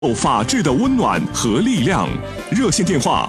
法治的温暖和力量，热线电话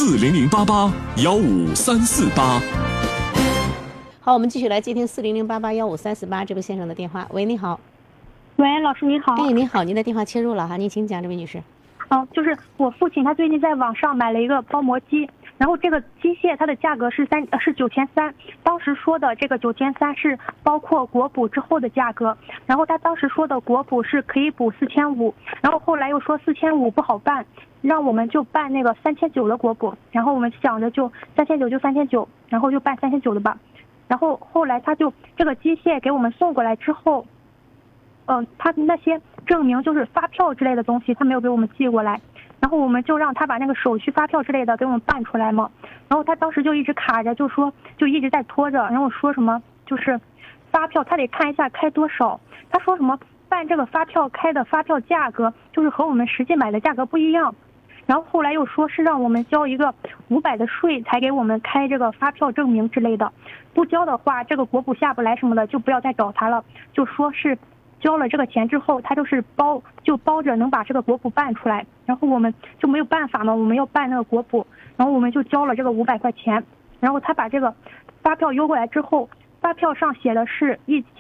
40088153488。 好，我们继续来接听40088153488这位先生的电话。喂，你好。 喂，老师你好。 哎，你好，您的电话切入了哈，您请讲，这位女士。 就是我父亲他最近在网上买了一个包膜机，然后这个机械它的价格是9300，当时说的这个9300是包括国补之后的价格，然后他当时说的国补是可以补4500，然后后来又说4500不好办，让我们就办那个3900的国补，然后我们想着就3900就3900，然后就办3900的吧，然后后来他就这个机械给我们送过来之后，他那些证明就是发票之类的东西他没有给我们寄过来，然后我们就让他把那个手续发票之类的给我们办出来嘛，然后他当时就一直卡着，就说就一直在拖着，然后说什么就是发票他得看一下开多少，他说什么办这个发票开的发票价格就是和我们实际买的价格不一样，然后后来又说是让我们交一个500的税才给我们开这个发票证明之类的，不交的话这个国补下不来什么的就不要再找他了，就说是交了这个钱之后他就是包着能把这个国补办出来，然后我们就没有办法嘛，我们要办那个国补，然后我们就交了这个500块钱，然后他把这个发票邮过来之后，发票上写的是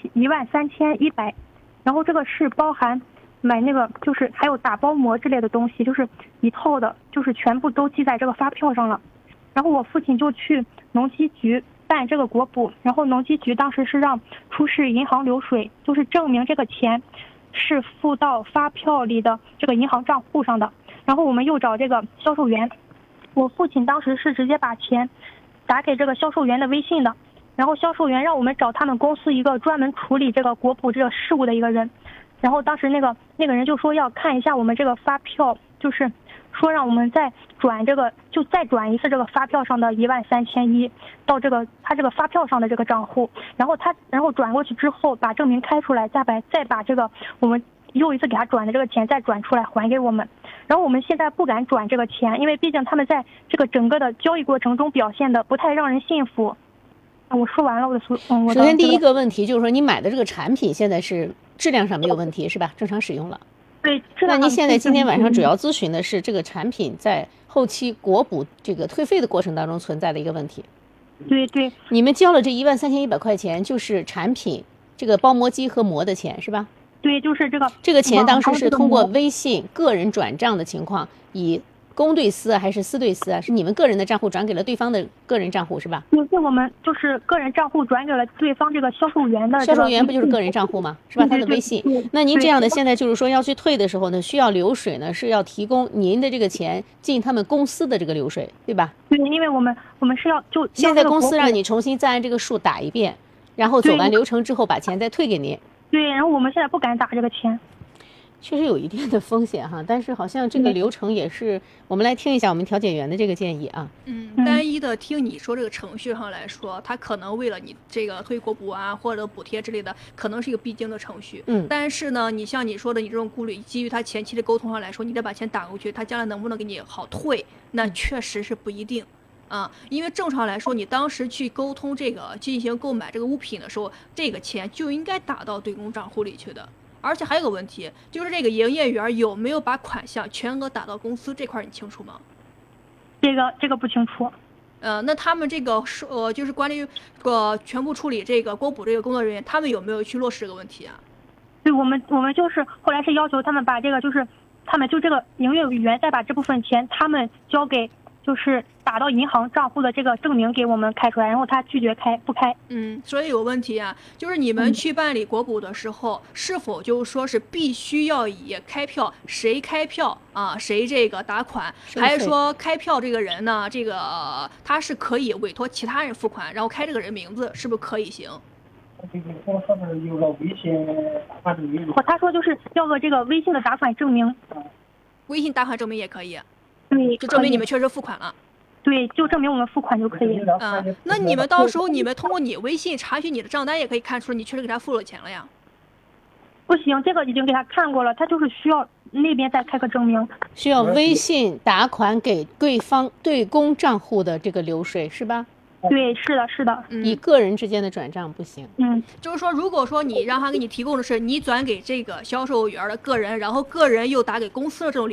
13100，然后这个是包含买那个就是还有打包膜之类的东西，就是一套的，就是全部都记在这个发票上了，然后我父亲就去农机局办这个国补，然后农机局当时是让出示银行流水，就是证明这个钱是付到发票里的这个银行账户上的，然后我们又找这个销售员，我父亲当时是直接把钱打给这个销售员的微信的，然后销售员让我们找他们公司一个专门处理这个国补这个事务的一个人，然后当时那个人就说要看一下我们这个发票，就是说让我们再转这个就再转一次这个发票上的13100到这个他这个发票上的这个账户，然后转过去之后把证明开出来，再把这个我们又一次给他转的这个钱再转出来还给我们，然后我们现在不敢转这个钱，因为毕竟他们在这个整个的交易过程中表现的不太让人信服。我说完了我的首先第一个问题就是说你买的这个产品现在是质量上没有问题是吧？正常使用了。 对， 那您现在今天晚上主要咨询的是这个产品在后期国补这个退费的过程当中存在的一个问题。 对对， 你们交了这13100块钱，就是产品这个包膜机和膜的钱是吧？ 对，就是这个钱当时是通过微信个人转账的情况，以公对私啊还是私对私啊？是你们个人的账户转给了对方的个人账户是吧？ 是我们就是个人账户转给了对方这个销售员的， 销售员不就是个人账户吗？是吧？他的微信。那您这样的现在就是说要去退的时候呢，需要流水呢是要提供您的这个钱进他们公司的这个流水，对吧？ 对，因为我们是要就现在公司让你重新再按这个数打一遍，然后走完流程之后把钱再退给您。 对，然后我们现在不敢打这个钱。 确实有一定的风险哈，但是好像这个流程也是，我们来听一下我们调解员的这个建议啊。 单一的听你说这个程序上来说，他可能为了你这个退国补啊或者补贴之类的，可能是一个必经的程序。但是呢，你像你说的，你这种顾虑，基于他前期的沟通上来说，你得把钱打过去，他将来能不能给你好退，那确实是不一定。因为正常来说，你当时去沟通这个进行购买这个物品的时候，这个钱就应该打到对公账户里去的。而且还有个问题，就是这个营业员有没有把款项全额打到公司这块，你清楚吗？ 这个不清楚。 那他们这个就是管理全部处理这个国补这个工作人员，他们有没有去落实这个问题啊？ 对，我们就是后来是要求他们把这个就是他们就这个营业员再把这部分钱他们交给就是打到银行账户的这个证明给我们开出来，然后他拒绝不开。 所以有问题啊，就是你们去办理国补的时候，是否就是说是必须要以开票谁开票啊，谁这个打款，还是说开票这个人呢，这个他是可以委托其他人付款，然后开这个人名字，是不是可以行？ 有个微信打款证明。他说就是要个这个微信的打款证明。 微信打款证明也可以。 对， 就证明你们确实付款了。 对，就证明我们付款就可以。 那你们到时候你们通过你微信查询你的账单，也可以看出你确实给他付了钱了呀。 不行，这个已经给他看过了，他就是需要那边再开个证明， 需要微信打款给对方对公账户的这个流水是吧？ 对，是的，是的， 以个人之间的转账不行。 就是说，如果说你让他给你提供的是你转给这个销售员的个人，然后个人又打给公司的这种